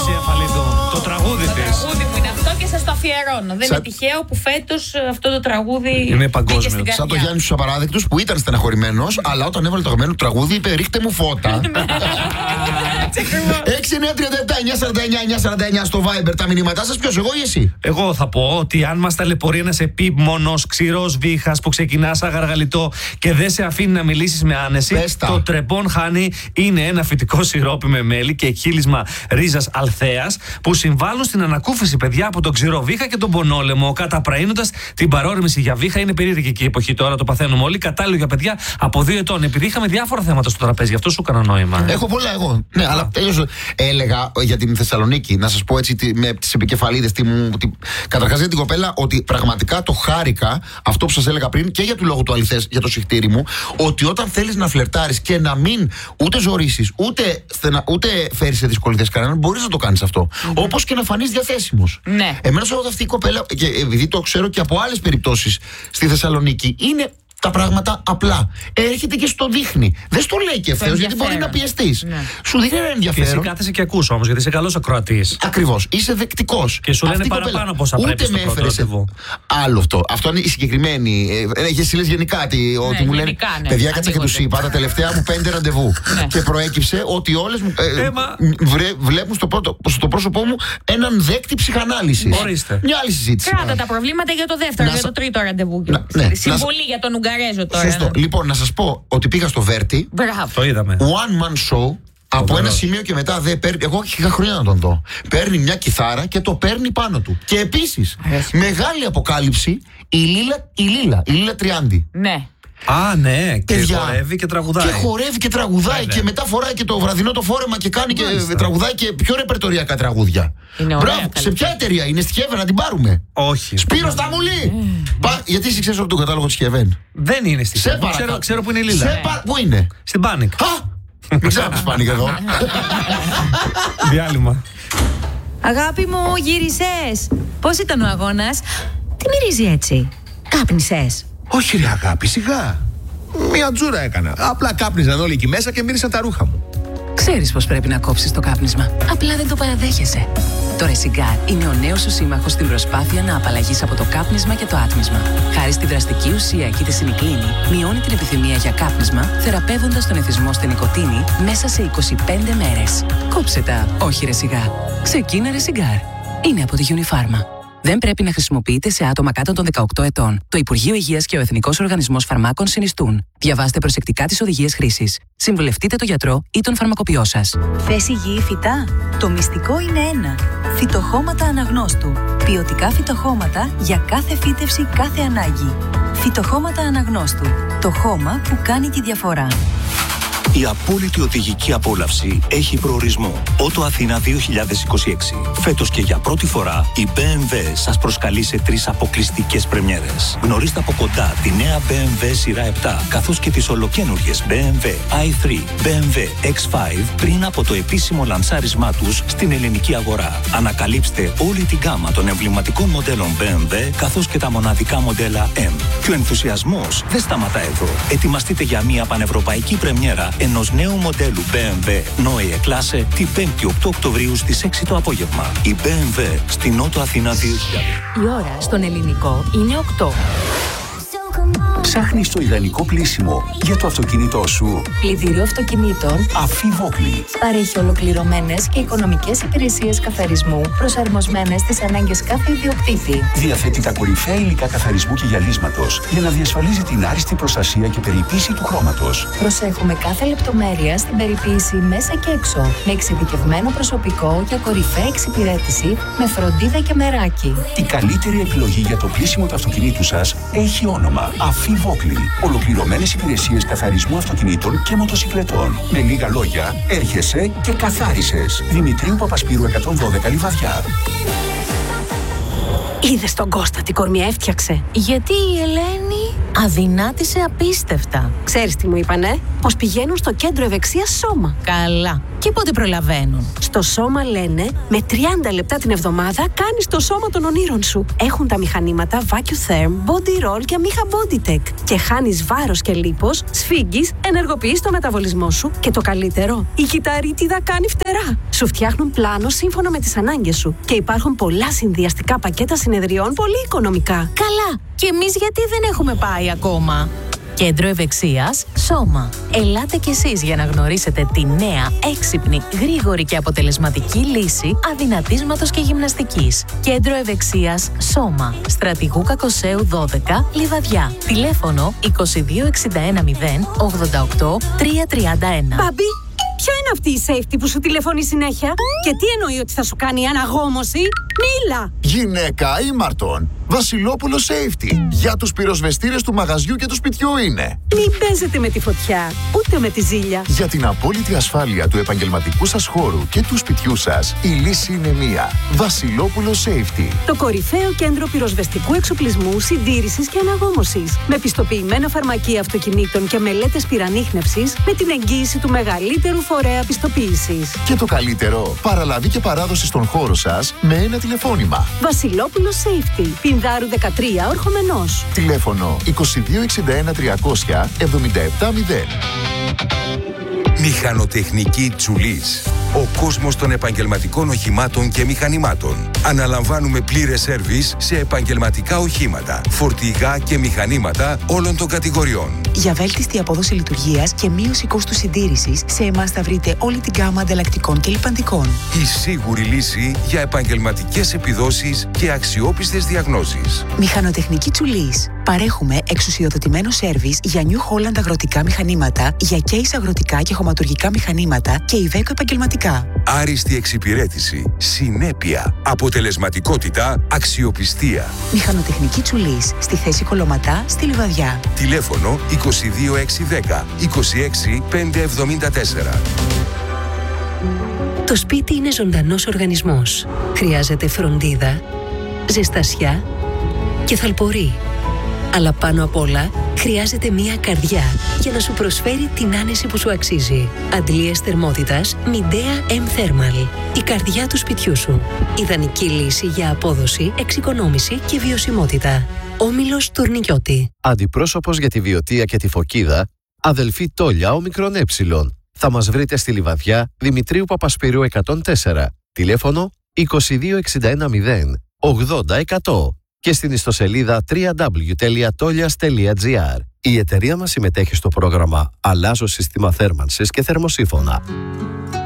Αφαλίδου. Το τραγούδι της. Το τραγούδι μου είναι αυτό και σας το αφιερώνω. Δεν είναι τυχαίο που φέτος αυτό το τραγούδι είναι παγκόσμιο. Σαν το Γιάννη στους Απαράδεκτους που ήταν στεναχωρημένος, αλλά όταν έβαλε το αγαπημένο τραγούδι είπε ρίχτε μου φώτα. 6-9-37-949-949 στο Viber τα μηνύματά σας. Ποιος, εγώ ή εσύ? Εγώ θα πω ότι αν μας ταλαιπωρεί ένας επίμονος ξηρός βήχας που ξεκινά σαν γαργαλιτό και δεν σε αφήνει να μιλήσεις με άνεση, το τρεπών χάνει είναι ένα φυτικό σιρόπι με μέλι και εκχύλισμα ρίζας αλθέας που συμβάλλουν στην ανακούφιση, παιδιά, από τον ξηρό βήχα και τον πονόλεμο, καταπραίνοντας την παρόρμηση για βήχα. Είναι περίεργη και η εποχή τώρα, το παθαίνουμε όλοι. Κατάλληλο για παιδιά από 2 ετών. Επειδή είχαμε διάφορα θέματα στο τραπέζι, γι' αυτό σου έκανα νόημα. Έχω πολλά εγώ. Ναι, αλλά τέλειωσε. Έλεγα για την Θεσσαλονίκη, να σας πω έτσι με τις επικεφαλίδες. Καταρχάς για την κοπέλα, ότι πραγματικά το χάρηκα αυτό που σας έλεγα πριν και για του λόγου του αληθές, για το συχτήρι μου, ότι όταν θέλεις να φλερτάρεις και να μην ούτε ζορίσεις, ούτε φέρεις σε δυσκολίες κανέναν, μπορείς να το κάνεις αυτό. Όπως και να φανείς διαθέσιμος. Ναι. Εμένα σε αυτή η κοπέλα, και επειδή το ξέρω και από άλλες περιπτώσεις στη Θεσσαλονίκη, είναι τα πράγματα απλά. Έρχεται και στο δείχνει. Δεν στο λέει και ευθέως, γιατί μπορεί να πιεστείς. Ναι. Σου δείχνει ένα ενδιαφέρον. Και εσύ κάθεσαι και ακούς όμως, γιατί είσαι καλός ακροατής. Ακριβώς. Είσαι δεκτικός. Και σου λένε παραπάνω από όσα πρέπει στο πρώτο ραντεβού. Άλλο αυτό. Αυτό είναι η συγκεκριμένη. Εσύ λες γενικά ότι μου λένε. Παιδιά, κάτσα και τους είπα τα τελευταία μου 5 ραντεβού. Και προέκυψε ότι όλες μου βλέπουν στο πρόσωπό μου έναν δέκτη ψυχανάλυσης. Ορίστε. Μια άλλη συζήτηση. Κράτα τα προβλήματα για το δεύτερο, για το τρίτο ραντεβού. Συμβολή για τον Ουγγαρέζο τώρα. Σωστό. Λοιπόν, να σας πω ότι πήγα στο Βέρτι. Μπράβο. Το είδαμε. One man show. Από ένα σημείο και μετά δεν παίρνει. Εγώ είχα χρόνια να τον δω. Παίρνει μια κιθάρα και το παίρνει πάνω του. Και επίσης, μεγάλη αποκάλυψη, η Λίλα Τριάντη. Ναι. Α, ναι, και χορεύει και τραγουδάει. Και χορεύει και τραγουδάει και μετά φοράει και το βραδινό το φόρεμα και κάνει και τραγουδάει και πιο ρεπερτοριακά τραγούδια. Μπράβο, σε ποια εταιρεία είναι, στη Heaven, να την πάρουμε? Όχι. Σπύρο Σταμουλή! Γιατί εσύ ξέρεις όλο τον κατάλογο της Heaven? Δεν είναι στη Heaven. Ξέρω που είναι η Λίλα. Πού είναι? Στην Panic. Μην ξέρω να Panic εδώ. Διάλειμμα. Αγάπη μου, γύρισες. Πώς ήταν ο αγώνας? Τι μυρίζει έτσι? Κάπνισες? Όχι ρε αγάπη, σιγά. Μια τζούρα έκανα. Απλά κάπνιζαν όλοι εκεί μέσα και μύρισαν τα ρούχα μου. Ξέρεις πως πρέπει να κόψεις το κάπνισμα. Απλά δεν το παραδέχεσαι. Το Ρεσιγκάρ είναι ο νέος σου σύμμαχος στην προσπάθεια να απαλλαγείς από το κάπνισμα και το άτμισμα. Χάρη στη δραστική ουσία και τη σινικλίνη, μειώνει την επιθυμία για κάπνισμα, θεραπεύοντας τον εθισμό στην νοικοτήνη μέσα σε 25 μέρες. Κόψε τα, όχι Ρεσιγκάρ. Ξεκίνα Ρεσιγκάρ. Είναι από τη Unifarma. Δεν πρέπει να χρησιμοποιείται σε άτομα κάτω των 18 ετών. Το Υπουργείο Υγείας και ο Εθνικός Οργανισμός Φαρμάκων συνιστούν. Διαβάστε προσεκτικά τις οδηγίες χρήσης. Συμβουλευτείτε τον γιατρό ή τον φαρμακοποιό σας. Θες υγιή φυτά? Το μυστικό είναι ένα. Φυτοχώματα αναγνώστου. Ποιοτικά φυτοχώματα για κάθε φύτευση, κάθε ανάγκη. Φυτοχώματα αναγνώστου. Το χώμα που κάνει τη διαφορά. Η απόλυτη οδηγική απόλαυση έχει προορισμό. Ότο Αθήνα 2026. Φέτος και για πρώτη φορά η BMW σας προσκαλεί σε 3 αποκλειστικές πρεμιέρες. Γνωρίστε από κοντά τη νέα BMW σειρά 7, καθώς και τις ολοκαίνουργιες BMW i3, BMW X5 πριν από το επίσημο λανσάρισμά τους στην ελληνική αγορά. Ανακαλύψτε όλη την γκάμα των εμβληματικών μοντέλων BMW, καθώς και τα μοναδικά μοντέλα M. Και ο ενθουσιασμός δεν σταματά εδώ. Ετοιμαστείτε για μια πανευρωπαϊκή πρεμιέρα ενός νέου μοντέλου BMW Neue Klasse την 5η 8 Οκτωβρίου στις 6 το απόγευμα. Η BMW στην Νότο Αθήνα 2000. Η ώρα στον ελληνικό είναι 8. Ψάχνεις το ιδανικό κλείσιμο για το αυτοκίνητό σου? Πλυντήριο αυτοκινήτων Αφή Βόκλη παρέχει ολοκληρωμένες και οικονομικές υπηρεσίες καθαρισμού προσαρμοσμένες στις ανάγκες κάθε ιδιοκτήτη. Διαθέτει τα κορυφαία υλικά καθαρισμού και γυαλίσματος για να διασφαλίζει την άριστη προστασία και περιποίηση του χρώματος. Προσέχουμε κάθε λεπτομέρεια στην περιποίηση μέσα και έξω, με εξειδικευμένο προσωπικό για κορυφαία εξυπηρέτηση, με φροντίδα και μεράκι. Η καλύτερη επιλογή για το πλύσιμο του αυτοκινήτου σας έχει όνομα Αφή Βόκλη. Ολοκληρωμένες υπηρεσίες καθαρισμού αυτοκινήτων και μοτοσικλετών. Με λίγα λόγια, έρχεσαι και καθάρισες. Δημητρίου Παπασπύρου 112 Λιβαδιά. Είδες τον Κώστα τι κορμιά έφτιαξε? Γιατί η Ελένη αδυνάτησε απίστευτα. Ξέρεις τι μου είπανε? Πως πηγαίνουν στο κέντρο ευεξίας Σώμα. Καλά. Και πότε προλαβαίνουν? Στο Σώμα λένε με 30 λεπτά την εβδομάδα κάνεις το σώμα των ονείρων σου. Έχουν τα μηχανήματα VacuTherm, Body Roll και Amiha BodyTech. Και χάνεις βάρος και λίπος, σφίγγεις, ενεργοποιείς το μεταβολισμό σου και το καλύτερο, η κυταρίτιδα κάνει φτερά. Σου φτιάχνουν πλάνο σύμφωνα με τις ανάγκες σου και υπάρχουν πολλά συνδυαστικά πακέτα συνεδριών πολύ οικονομικά. Καλά. Και εμείς γιατί δεν έχουμε πάει ακόμα? Κέντρο Ευεξίας Σώμα. Ελάτε κι εσείς για να γνωρίσετε τη νέα, έξυπνη, γρήγορη και αποτελεσματική λύση αδυνατίσματος και γυμναστικής. Κέντρο Ευεξίας Σώμα. Στρατηγού Κακοσέου 12, Λιβαδιά. Τηλέφωνο 2261 088 331. Μπαμπή, ποια είναι αυτή η safety που σου τηλεφωνεί συνέχεια? Και τι εννοεί ότι θα σου κάνει αναγόμωση? Μίλα! Γυναίκα ήμαρτον. Βασιλόπουλο Safety. Για τους πυροσβεστήρες του μαγαζιού και του σπιτιού είναι. Μην παίζετε με τη φωτιά, ούτε με τη ζήλια. Για την απόλυτη ασφάλεια του επαγγελματικού σας χώρου και του σπιτιού σας, η λύση είναι μία. Βασιλόπουλο Safety. Το κορυφαίο κέντρο πυροσβεστικού εξοπλισμού, συντήρησης και αναγόμωσης. Με πιστοποιημένα φαρμακεία αυτοκινήτων και μελέτες πυρανίχνευσης, με την εγγύηση του μεγαλύτερου φορέα πιστοποίησης. Και το καλύτερο, παραλαβή και παράδοση στον χώρο σας με ένα τηλεφώνημα. Βασιλόπουλο Safety. Πινδάρου 13, Ορχομενός. Τηλέφωνο 2261 300 770. Μηχανοτεχνική Τσουλής. Ο κόσμος των επαγγελματικών οχημάτων και μηχανημάτων. Αναλαμβάνουμε πλήρες σέρβις σε επαγγελματικά οχήματα, φορτηγά και μηχανήματα όλων των κατηγοριών. Για βέλτιστη απόδοση λειτουργίας και μείωση κόστου συντήρησης, σε εμάς θα βρείτε όλη την γκάμα ανταλλακτικών και λιπαντικών. Η σίγουρη λύση για επαγγελματικές επιδόσεις και αξιόπιστες διαγνώσεις. Μηχανοτεχνική Τσουλής. Παρέχουμε εξουσιοδοτημένο σέρβις για New Holland αγροτικά μηχανήματα, για Case αγροτικά και χωματουργικά μηχανήματα και Iveco επαγγελματικά. Άριστη εξυπηρέτηση, συνέπεια, αποτελεσματικότητα, αξιοπιστία. Μηχανοτεχνική Τσουλής, στη θέση Κολωματά, στη Λιβαδιά. Τηλέφωνο 22610 26574. Το σπίτι είναι ζωντανός οργανισμός. Χρειάζεται φροντίδα, ζεστασιά και θαλπορή. Αλλά πάνω απ' όλα χρειάζεται μία καρδιά για να σου προσφέρει την άνεση που σου αξίζει. Αντλίες θερμότητας Midea M Thermal. Η καρδιά του σπιτιού σου. Ιδανική λύση για απόδοση, εξοικονόμηση και βιωσιμότητα. Όμιλος Τουρνικιώτη. Αντιπρόσωπος για τη Βιωτία και τη Φωκίδα, αδελφή Τόλια Ομικρον Ε. Θα μας βρείτε στη Λιβαδιά Δημητρίου Παπασπυρίου 104. Τηλέφωνο 2261 0 80 100. Και στην ιστοσελίδα www.tolias.gr. Η εταιρεία μας συμμετέχει στο πρόγραμμα «Αλλάζω σύστημα θέρμανσης και θερμοσύφωνα».